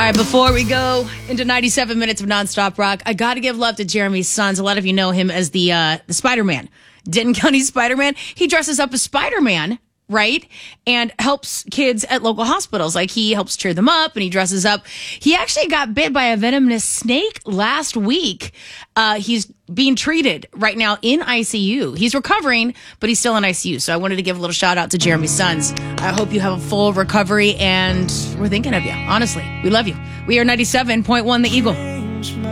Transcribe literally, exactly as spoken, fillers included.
right, before we go into ninety-seven minutes of nonstop rock, I got to give love to Jeremy's sons. A lot of you know him as the uh, the Spider-Man, Denton County Spider-Man. He dresses up as Spider-Man, right? And helps kids at local hospitals. Like, he helps cheer them up and he dresses up. He actually got bit by a venomous snake last week. Uh, he's being treated right now in I C U. He's recovering, but he's still in I C U. So I wanted to give a little shout out to Jeremy's sons. I hope you have a full recovery, and we're thinking of you. Honestly, we love you. We are ninety-seven point one The Eagle.